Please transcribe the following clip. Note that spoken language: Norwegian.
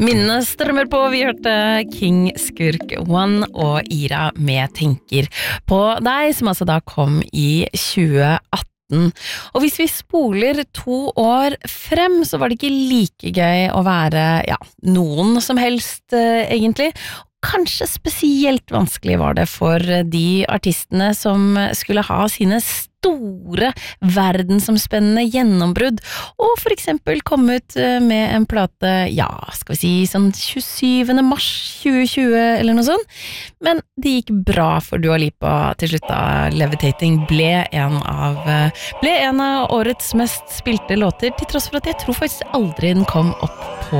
Minnene strømmer på, vi hørte King Skurk One og Ira med Tenker på deg, som altså da kom i 2018. Og hvis vi spoler 2 år frem, så var det ikke like gøy å være, noen som helst egentlig. Kanskje spesielt vanskelig var det for de artistene som skulle ha sine store verdensomspennende gjennombrudd, og for eksempel kom ut med en plate, skal vi si sånn 27. mars 2020 eller noe sånt, men det gikk bra for Dua Lipa til slutt da. Levitating ble en av årets mest spilte låter, til tross for at jeg tror faktisk aldri den kom opp på